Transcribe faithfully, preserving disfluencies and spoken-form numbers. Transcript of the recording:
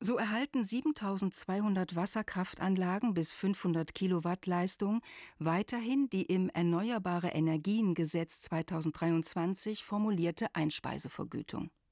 So erhalten siebentausendzweihundert Wasserkraftanlagen bis fünfhundert Kilowatt Leistung weiterhin die im Erneuerbare-Energien-Gesetz zweitausenddreiundzwanzig formulierte Einspeisevergütung.